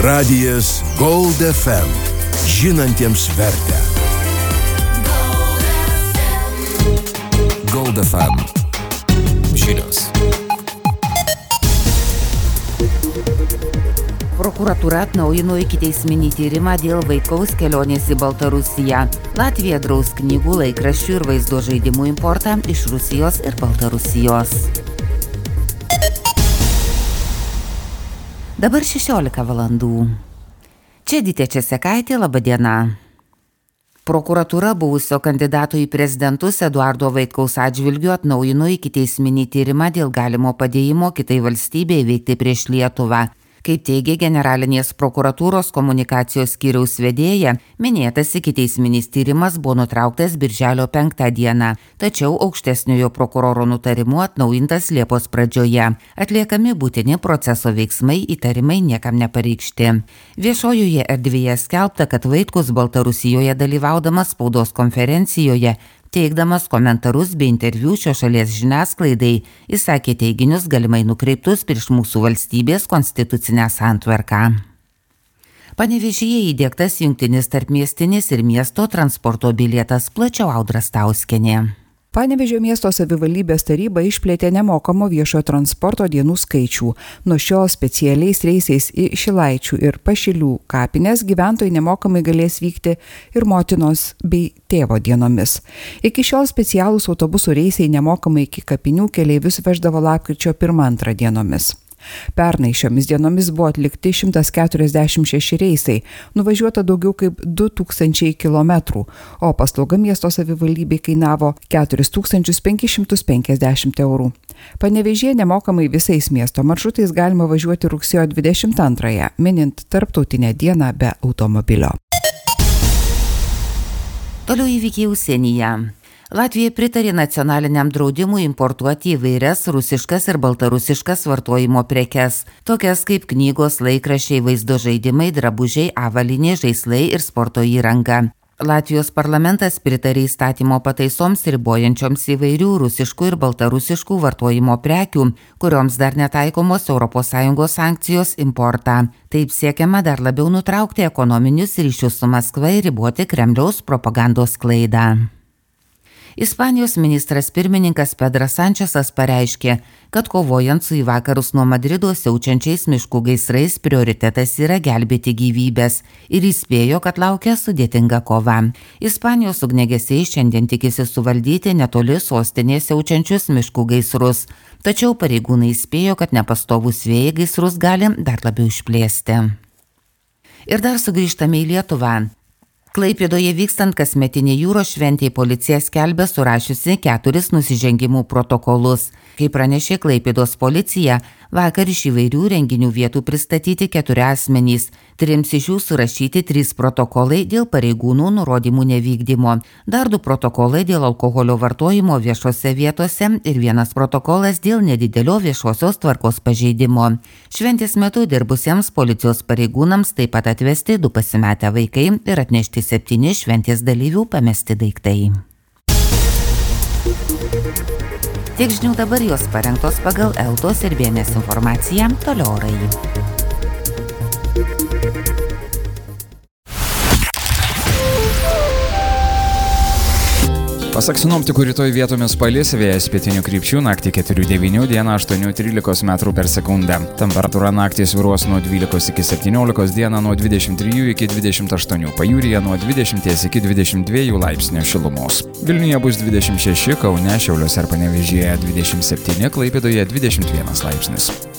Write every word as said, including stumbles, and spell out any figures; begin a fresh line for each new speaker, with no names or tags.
Radijas Gold F M. Žinantiems vertę. Gold F M. Žinios.
Prokuratūra atnaujino ikiteisminį tyrimą dėl vaitkaus kelionės į Baltarusiją. Latvija draus knygų, laikraščių ir vaizdo žaidimų importą iš Rusijos ir Baltarusijos. Dabar šešiolika valandų. Čia Dytė Česekaitė, laba diena. Prokuratūra buvusio kandidato į prezidentus Eduardo Vaitkaus atžvilgiu atnaujino ikiteisminį tyrimą dėl galimo padėjimo kitai valstybei veikti prieš Lietuvą. Kaip teigia generalinės prokuratūros komunikacijos skyriaus vedėja, minėtas ikiteisminis tyrimas buvo nutrauktas birželio penktą dieną, tačiau aukštesniojo prokuroro nutarimu atnaujintas Liepos pradžioje. Atliekami būtini proceso veiksmai, įtarimai niekam nepareikšti. Viešojoje erdvėje skelbta, kad Vaitkus Baltarusijoje dalyvaudamas spaudos konferencijoje, teikdamas komentarus bei interviu šios šalies žiniasklaidai, išsakė teiginius galimai nukreiptus prieš mūsų valstybės konstitucinę santvarką. Panevėžyje įdiegtas jungtinis tarpmiestinis ir miesto transporto bilietas, plačiau Audra Stauskienė.
Panevėžio miesto savivaldybės taryba išplėtė nemokamo viešojo transporto dienų skaičių. Nuo šiol specialiais reisais į Šilaičių ir Pašilių kapines gyventojai nemokamai galės vykti ir motinos bei tėvo dienomis. Iki šiol specialūs autobusų reisai nemokamai iki kapinių keleivius veždavo lapkričio pirmą-antrą dienomis. Pernai šiomis dienomis buvo atlikti šimtas keturiasdešimt šeši reisai, nuvažiuota daugiau kaip du tūkstančiai kilometrų, o paslauga miesto savivaldybei kainavo keturis tūkstančius penkis šimtus penkiasdešimt eurų. Panevėžyje nemokamai visais miesto maršrutais galima važiuoti rugsėjo dvidešimt antrąją, minint Tarptautinę dieną be automobilio.
Toliau įvykiai užsienyje. Latvija pritarė nacionaliniam draudimui importuoti įvairias rusiškas ir baltarusiškas vartojimo prekes, tokias kaip knygos, laikraščiai, vaizdo žaidimai, drabužiai, avalynė, žaislai ir sporto įranga. Latvijos parlamentas pritarė įstatymo pataisoms ribojančioms įvairių rusiškų ir baltarusiškų vartojimo prekių, kurioms dar netaikomos Europos Sąjungos sankcijos importą. Taip siekiama dar labiau nutraukti ekonominius ryšius su Maskva ir riboti Kremliaus propagandos sklaidą. Ispanijos ministras pirmininkas Pedras Sančesas pareiškė, kad kovojant su į vakarus nuo Madrido siaučiančiais miškų gaisrais prioritetas yra gelbėti gyvybės ir įspėjo, kad laukia sudėtinga kova. Ispanijos ugniagesiai šiandien tikisi suvaldyti netoli sostinės siaučiančius miškų gaisrus, tačiau pareigūnai įspėjo, kad nepastovūs vėjai gaisrus gali dar labiau išplėsti. Ir dar sugrįžtame į Lietuvą. Klaipėdoje vykstant kasmetinė jūros šventei policija skelbia surašiusi keturis nusižengimų protokolus. Kaip pranešė Klaipėdos policija, vakar iš įvairių renginių vietų pristatyti keturi asmenys, trims iš jų surašyti trys protokolai dėl pareigūnų nurodymų nevykdymo, dar du protokolai dėl alkoholio vartojimo viešose vietose ir vienas protokolas dėl nedidelio viešosios tvarkos pažeidimo. Šventės metu dirbusiems policijos pareigūnams taip pat atvesti du pasimetę vaikai ir atnešti septyni šventės dalyvių pamesti daiktai. Tiek žinių dabar, jos parengtos pagal Eltos ir B N S informaciją, toliau orai.
Pasak sinoptikų, rytoj vietomis palis, vėjas pietinių krypčių, naktį keturi devyni, dieną aštuoni trylika metrų per sekundę. Temperatūra naktį svyruos nuo dvylikos iki septyniolikos, dieną nuo dvidešimt trijų iki dvidešimt aštuonių, pajūryje nuo dvidešimt iki dvidešimt dviejų laipsnių šilumos. Vilniuje bus dvidešimt šeši, Kaune, Šiauliuose ir Panevėžyje dvidešimt septyni, Klaipėdoje dvidešimt vienas laipsnis.